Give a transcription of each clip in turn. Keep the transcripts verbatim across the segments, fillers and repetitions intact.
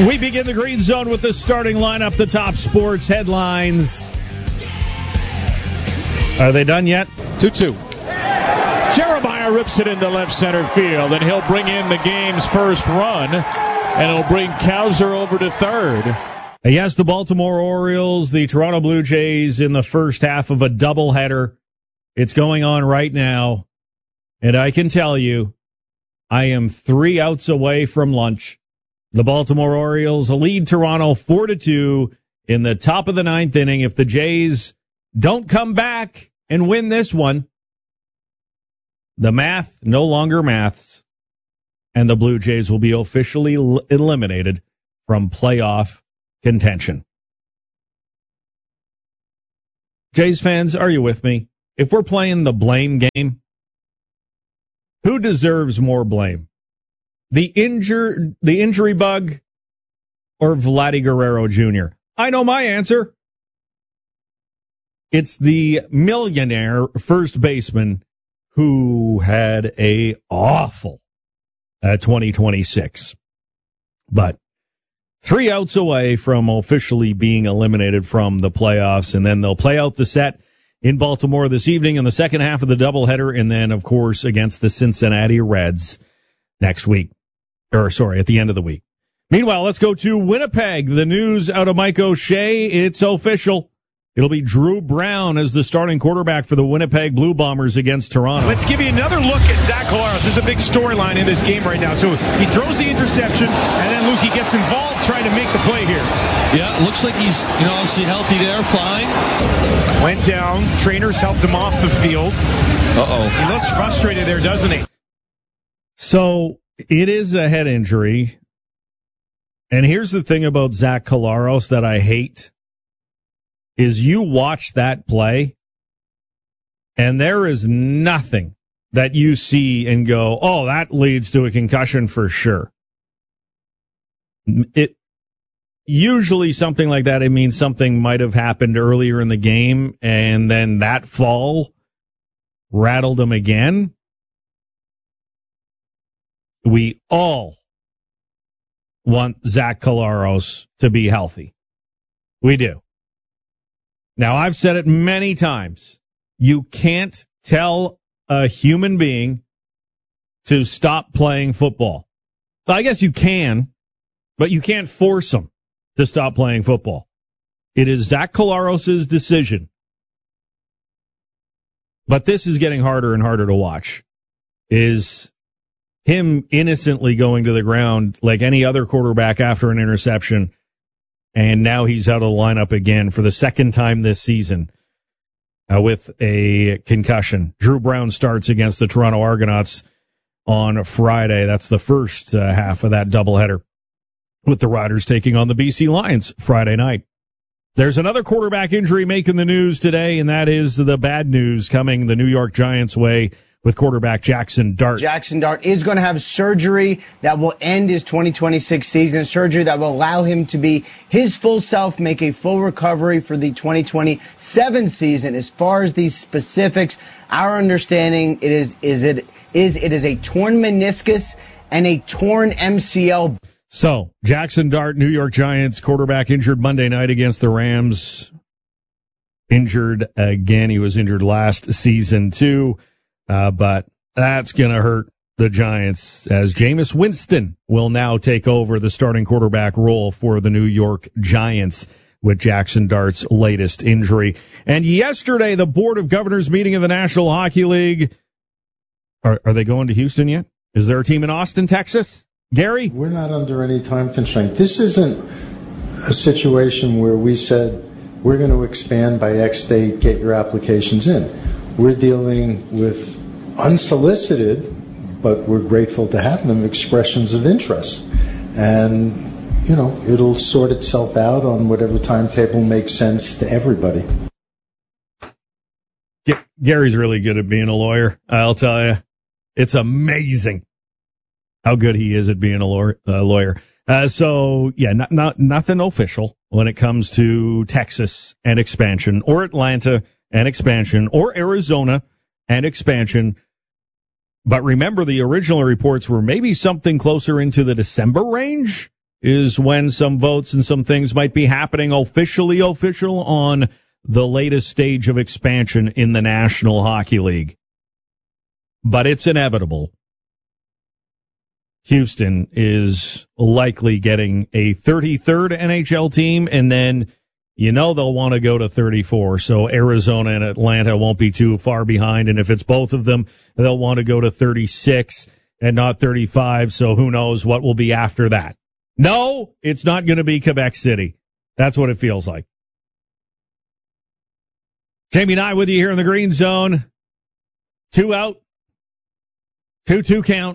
We begin the Green Zone with the starting lineup, the top sports headlines. Are they done yet? two two. Jeremiah rips it into left center field, and he'll bring in the game's first run, and it'll bring Cowser over to third. Yes, the Baltimore Orioles, the Toronto Blue Jays in the first half of a doubleheader. It's going on right now, and I can tell you, I am three outs away from lunch. The Baltimore Orioles lead Toronto four to two in the top of the ninth inning. If the Jays don't come back and win this one, the math no longer maths, and the Blue Jays will be officially l- eliminated from playoff contention. Jays fans, are you with me? If we're playing the blame game, who deserves more blame? The injure, the injury bug, or Vladdy Guerrero Junior? I know my answer. It's the millionaire first baseman who had a awful uh, twenty twenty-six. But three outs away from officially being eliminated from the playoffs, and then they'll play out the set in Baltimore this evening in the second half of the doubleheader, and then, of course, against the Cincinnati Reds next week. Or, sorry, at the end of the week. Meanwhile, let's go to Winnipeg. The news out of Mike O'Shea, it's official. It'll be Drew Brown as the starting quarterback for the Winnipeg Blue Bombers against Toronto. Let's give you another look at Zach Collaros. This is a big storyline in this game right now. So he throws the interception, and then Lukey gets involved trying to make the play here. Yeah, it looks like he's, you know, obviously healthy there, fine. Went down. Trainers helped him off the field. Uh-oh. He looks frustrated there, doesn't he? So it is a head injury. And here's the thing about Zach Collaros that I hate. Is you watch that play, and there is nothing that you see and go, oh, that leads to a concussion for sure. It usually something like that, it means something might have happened earlier in the game, and then that fall rattled him again. We all want Zach Collaros to be healthy. We do. Now, I've said it many times. You can't tell a human being to stop playing football. I guess you can, but you can't force them to stop playing football. It is Zach Collaros' decision. But this is getting harder and harder to watch. Is him innocently going to the ground like any other quarterback after an interception, and now he's out of the lineup again for the second time this season uh, with a concussion. Drew Brown starts against the Toronto Argonauts on Friday. That's the first uh, half of that doubleheader, with the Riders taking on the B C Lions Friday night. There's another quarterback injury making the news today, and that is the bad news coming the New York Giants' way with quarterback Jackson Dart. Jackson Dart is going to have surgery that will end his twenty twenty-six season, surgery that will allow him to be his full self, make a full recovery for the twenty twenty-seven season. As far as these specifics, our understanding it is is it is it is a torn meniscus and a torn M C L. So, Jackson Dart, New York Giants quarterback, injured Monday night against the Rams. Injured again. He was injured last season, too. Uh, but that's going to hurt the Giants as Jameis Winston will now take over the starting quarterback role for the New York Giants with Jackson Dart's latest injury. And yesterday, the Board of Governors meeting of the National Hockey League. Are, are they going to Houston yet? Is there a team in Austin, Texas? Gary? We're not under any time constraint. This isn't a situation where we said we're going to expand by X date, get your applications in. We're dealing with unsolicited, but we're grateful to have them, expressions of interest. And, you know, it'll sort itself out on whatever timetable makes sense to everybody. Gary's really good at being a lawyer, I'll tell you. It's amazing how good he is at being a lawyer. Uh, so, yeah, not, not, nothing official when it comes to Texas and expansion, or Atlanta and expansion, or Arizona and expansion. But remember, the original reports were maybe something closer into the December range is when some votes and some things might be happening officially official on the latest stage of expansion in the National Hockey League. But it's inevitable. Houston is likely getting a thirty-third N H L team, and then you know they'll want to go to thirty-four, so Arizona and Atlanta won't be too far behind, and if it's both of them, they'll want to go to thirty-six and not thirty-five, so who knows what will be after that. No, it's not going to be Quebec City. That's what it feels like. Jamie and I with you here in the Green Zone. Two out. two two count.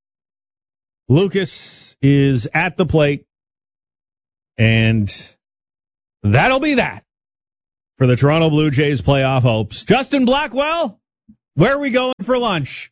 Lucas is at the plate. And that'll be that for the Toronto Blue Jays playoff hopes. Justin Blackwell, where are we going for lunch?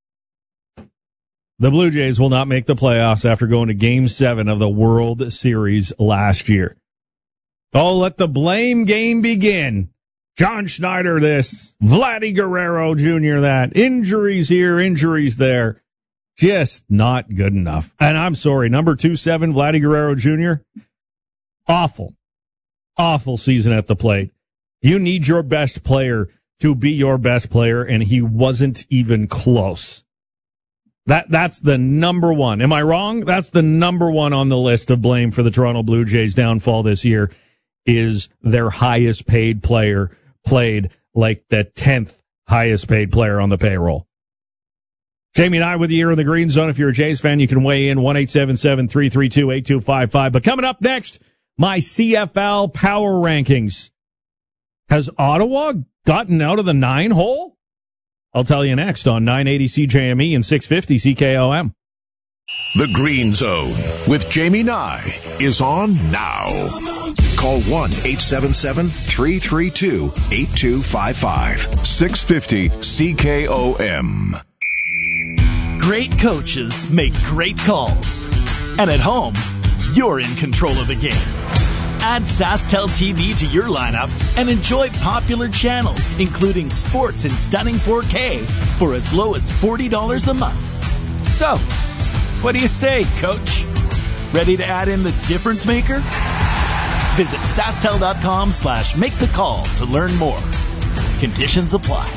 The Blue Jays will not make the playoffs after going to Game seven of the World Series last year. Oh, let the blame game begin. John Schneider this, Vladdy Guerrero Junior that, injuries here, injuries there. Just not good enough. And I'm sorry, number two seven, Vladdy Guerrero Junior, awful, awful season at the plate. You need your best player to be your best player, and he wasn't even close. That That's the number one. Am I wrong? That's the number one on the list of blame for the Toronto Blue Jays' downfall this year, is their highest paid player played like the tenth highest paid player on the payroll. Jamie and I with you here in the Green Zone. If you're a Jays fan, you can weigh in one eight seven seven, three three two, eight two five five. But coming up next, my C F L power rankings. Has Ottawa gotten out of the nine hole? I'll tell you next on nine eighty C J M E and six fifty C K O M. The Green Zone with Jamie Nye is on now. Call one eight seven seven, three three two, eight two five five. six fifty C K O M. Great coaches make great calls. And at home, you're in control of the game. Add SaskTel T V to your lineup and enjoy popular channels, including sports in stunning four K for as low as forty dollars a month. So, what do you say, Coach? Ready to add in the difference maker? Visit SaskTel.com slash make the call to learn more. Conditions apply.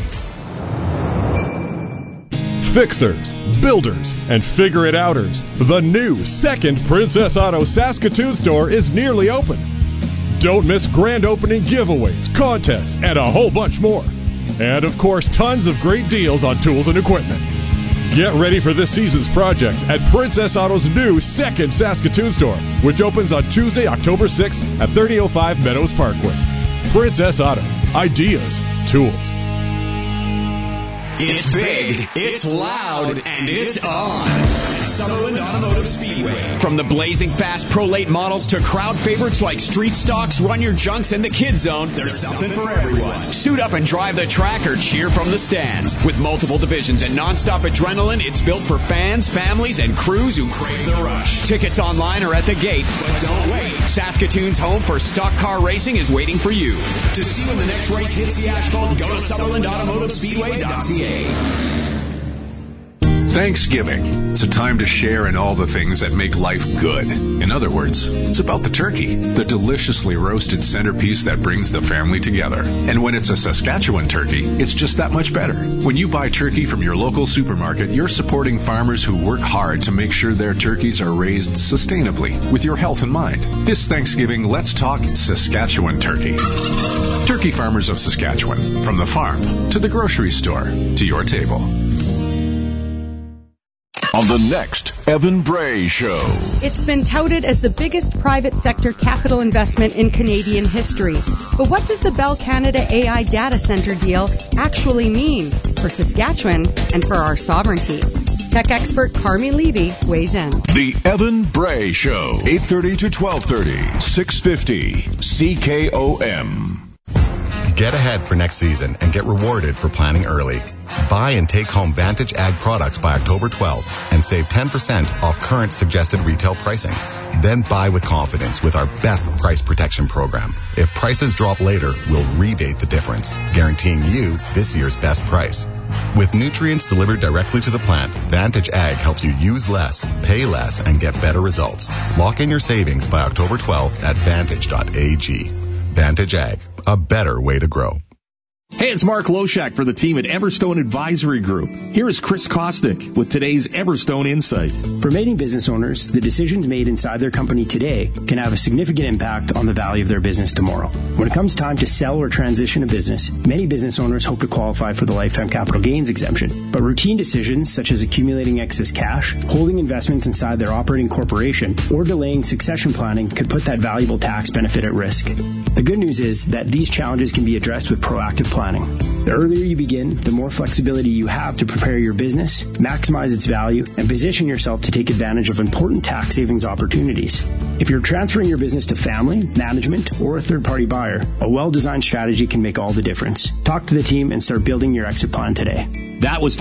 Fixers, builders, and figure-it-outers. The new second Princess Auto Saskatoon store is nearly open. Don't miss grand opening giveaways, contests, and a whole bunch more. And, of course, tons of great deals on tools and equipment. Get ready for this season's projects at Princess Auto's new second Saskatoon store, which opens on Tuesday, October sixth at thirty oh five Meadows Parkway. Princess Auto. Ideas. Tools. It's big, it's loud, and it's on. Sutherland Automotive Speedway. From the blazing fast Pro Late models to crowd favorites like Street Stocks, Run Your Junks, and the Kid Zone, there's something for everyone. Suit up and drive the track or cheer from the stands. With multiple divisions and nonstop adrenaline, it's built for fans, families, and crews who crave the rush. Tickets online or at the gate, but don't wait. Saskatoon's home for stock car racing is waiting for you. To see when the next race hits the asphalt, go to Sutherland Automotive Speedway dot C A. Thanksgiving. It's a time to share in all the things that make life good. In other words, it's about the turkey, the deliciously roasted centerpiece that brings the family together. And when it's a Saskatchewan turkey, it's just that much better. When you buy turkey from your local supermarket, you're supporting farmers who work hard to make sure their turkeys are raised sustainably with your health in mind. This Thanksgiving, let's talk Saskatchewan turkey. Turkey farmers of Saskatchewan, from the farm to the grocery store to your table. On the next Evan Bray Show. It's been touted as the biggest private sector capital investment in Canadian history. But what does the Bell Canada A I data center deal actually mean for Saskatchewan and for our sovereignty? Tech expert Carmi Levy weighs in. The Evan Bray Show, eight thirty to twelve thirty, six fifty C K O M. Get ahead for next season and get rewarded for planning early. Buy and take home Vantage Ag products by October twelfth and save ten percent off current suggested retail pricing. Then buy with confidence with our best price protection program. If prices drop later, we'll rebate the difference, guaranteeing you this year's best price. With nutrients delivered directly to the plant, Vantage Ag helps you use less, pay less, and get better results. Lock in your savings by October twelfth at vantage dot a g. Vantage Ag, a better way to grow. Hey, it's Mark Loshak for the team at Everstone Advisory Group. Here is Chris Kostick with today's Everstone Insight. For many business owners, the decisions made inside their company today can have a significant impact on the value of their business tomorrow. When it comes time to sell or transition a business, many business owners hope to qualify for the lifetime capital gains exemption. But routine decisions such as accumulating excess cash, holding investments inside their operating corporation, or delaying succession planning could put that valuable tax benefit at risk. The good news is that these challenges can be addressed with proactive planning. The earlier you begin, the more flexibility you have to prepare your business, maximize its value, and position yourself to take advantage of important tax savings opportunities. If you're transferring your business to family, management, or a third-party buyer, a well-designed strategy can make all the difference. Talk to the team and start building your exit plan today. That was